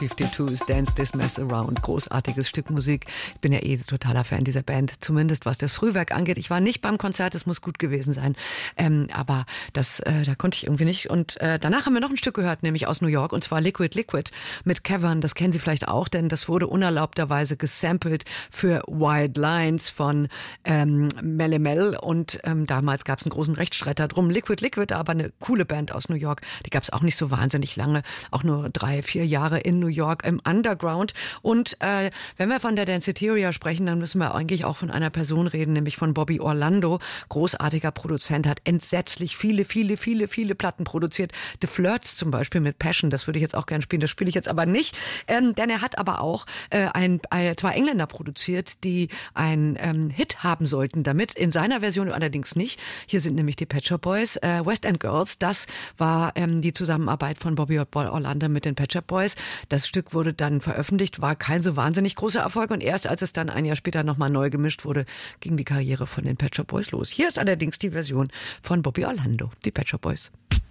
52's Dance This Mess Around. Großartiges Stück Musik. Ich bin ja totaler Fan dieser Band, zumindest was das Frühwerk angeht. Ich war nicht beim Konzert, es muss gut gewesen sein. Aber da konnte ich irgendwie nicht. Und danach haben wir noch ein Stück gehört, nämlich aus New York, und zwar Liquid Liquid mit Cavern. Das kennen Sie vielleicht auch, denn das wurde unerlaubterweise gesampelt für White Lines von Melle Mel. Und damals gab es einen großen Rechtsstreit darum. Liquid Liquid, aber eine coole Band aus New York. Die gab es auch nicht so wahnsinnig lange, auch nur 3-4 Jahre in New York im Underground. Und wenn wir von der Danceteria sprechen, dann müssen wir eigentlich auch von einer Person reden, nämlich von Bobby Orlando. Großartiger Produzent, hat entsetzlich viele Platten produziert. The Flirts zum Beispiel mit Passion, das würde ich jetzt auch gerne spielen, das spiele ich jetzt aber nicht. Denn er hat aber auch zwei Engländer produziert, die einen Hit haben sollten damit. In seiner Version allerdings nicht. Hier sind nämlich die Pet Shop Boys, West End Girls. Das war die Zusammenarbeit von Bobby Orlando mit den Pet Shop Boys. Das Stück wurde dann veröffentlicht, war kein so wahnsinnig großer Erfolg, und erst als es dann ein Jahr später nochmal neu gemischt wurde, ging die Karriere von den Pet Shop Boys los. Hier ist allerdings die Version von Bobby Orlando, die Pet Shop Boys.